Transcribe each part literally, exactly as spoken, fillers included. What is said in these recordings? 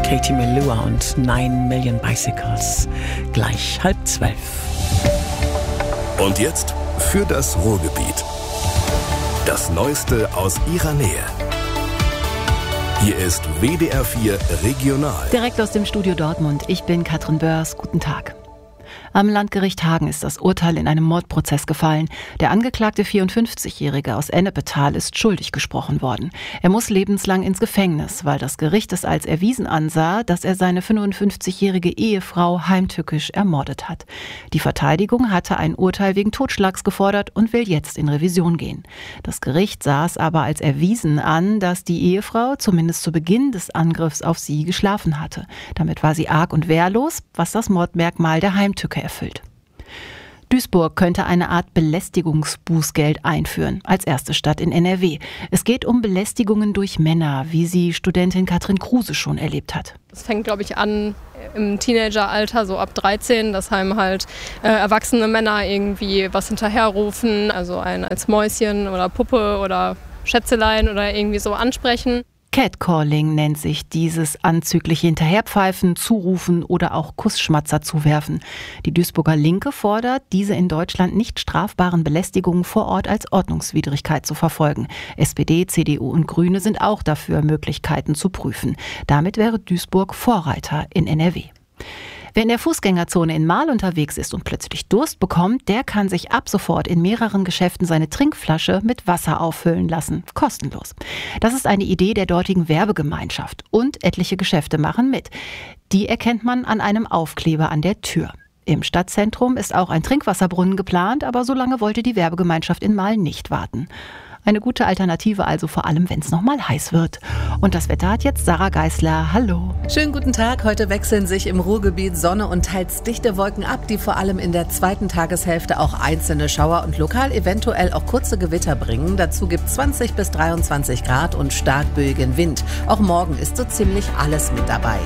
Katie Melua und Nine Million Bicycles. Gleich halb zwölf. Und jetzt für das Ruhrgebiet. Das Neueste aus ihrer Nähe. Hier ist W D R vier Regional. Direkt aus dem Studio Dortmund. Ich bin Katrin Börs. Guten Tag. Am Landgericht Hagen ist das Urteil in einem Mordprozess gefallen. Der angeklagte vierundfünfzigjährige aus Ennepetal ist schuldig gesprochen worden. Er muss lebenslang ins Gefängnis, weil das Gericht es als erwiesen ansah, dass er seine fünfundfünfzigjährige Ehefrau heimtückisch ermordet hat. Die Verteidigung hatte ein Urteil wegen Totschlags gefordert und will jetzt in Revision gehen. Das Gericht sah es aber als erwiesen an, dass die Ehefrau zumindest zu Beginn des Angriffs auf sie geschlafen hatte. Damit war sie arg und wehrlos, was das Mordmerkmal der Heimtücke erfüllt. Duisburg könnte eine Art Belästigungsbußgeld einführen, als erste Stadt in N R W. Es geht um Belästigungen durch Männer, wie sie Studentin Katrin Kruse schon erlebt hat. Das fängt, glaube ich, an im Teenageralter, so ab dreizehn, dass einem halt äh, erwachsene Männer irgendwie was hinterherrufen, also einen als Mäuschen oder Puppe oder Schätzelein oder irgendwie so ansprechen. Catcalling nennt sich dieses anzügliche Hinterherpfeifen, Zurufen oder auch Kussschmatzer zuwerfen. Die Duisburger Linke fordert, diese in Deutschland nicht strafbaren Belästigungen vor Ort als Ordnungswidrigkeit zu verfolgen. S P D, C D U und Grüne sind auch dafür, Möglichkeiten zu prüfen. Damit wäre Duisburg Vorreiter in N R W. Wer in der Fußgängerzone in Marl unterwegs ist und plötzlich Durst bekommt, der kann sich ab sofort in mehreren Geschäften seine Trinkflasche mit Wasser auffüllen lassen. Kostenlos. Das ist eine Idee der dortigen Werbegemeinschaft. Und etliche Geschäfte machen mit. Die erkennt man an einem Aufkleber an der Tür. Im Stadtzentrum ist auch ein Trinkwasserbrunnen geplant, aber so lange wollte die Werbegemeinschaft in Marl nicht warten. Eine gute Alternative also, vor allem wenn es noch mal heiß wird. Und das Wetter hat jetzt Sarah Geisler. Hallo. Schönen guten Tag. Heute wechseln sich im Ruhrgebiet Sonne und teils dichte Wolken ab, die vor allem in der zweiten Tageshälfte auch einzelne Schauer und lokal eventuell auch kurze Gewitter bringen. Dazu gibt es zwanzig bis dreiundzwanzig Grad und stark böigen Wind. Auch morgen ist so ziemlich alles mit dabei.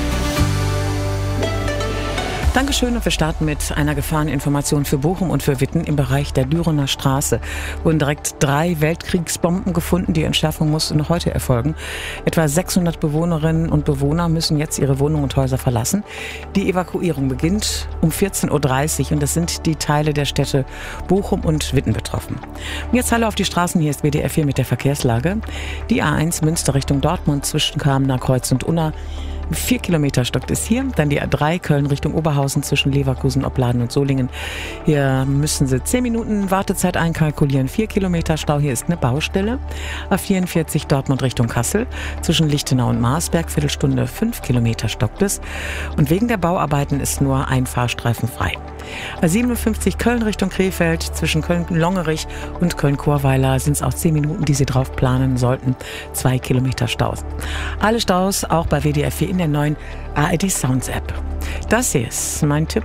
Dankeschön, und wir starten mit einer Gefahreninformation für Bochum und für Witten. Im Bereich der Dürener Straße wurden direkt drei Weltkriegsbomben gefunden. Die Entschärfung muss noch heute erfolgen. Etwa sechshundert Bewohnerinnen und Bewohner müssen jetzt ihre Wohnungen und Häuser verlassen. Die Evakuierung beginnt um vierzehn Uhr dreißig und es sind die Teile der Städte Bochum und Witten betroffen. Und jetzt hallo auf die Straßen. Hier ist W D R vier mit der Verkehrslage. Die A eins Münster Richtung Dortmund zwischen Kamener Kreuz und Unna. Vier Kilometer stockt es hier. Dann die A drei Köln Richtung Oberhausen zwischen Leverkusen, Opladen und Solingen. Hier müssen Sie zehn Minuten Wartezeit einkalkulieren. Vier Kilometer Stau. Hier ist eine Baustelle. A vierundvierzig Dortmund Richtung Kassel zwischen Lichtenau und Marsberg. Viertelstunde, fünf Kilometer stockt es. Und wegen der Bauarbeiten ist nur ein Fahrstreifen frei. A siebenundfünfzig Köln Richtung Krefeld zwischen Köln-Longerich und Köln-Chorweiler sind es auch zehn Minuten, die Sie drauf planen sollten. Zwei Kilometer Staus. Alle Staus auch bei W D R vier in der neuen A R D Sounds App. Das hier ist mein Tipp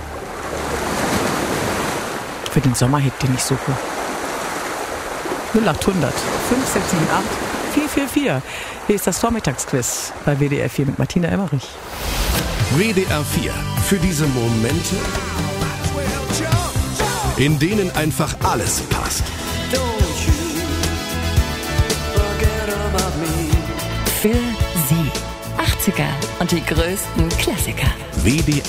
für den Sommerhit, den ich suche. null acht hundert fünf sechs sieben acht vier vier vier. Hier ist das Vormittagsquiz bei W D R vier mit Martina Emmerich. W D R vier. Für diese Momente, in denen einfach alles passt. Für Sie. achtziger und die größten Klassiker. W D R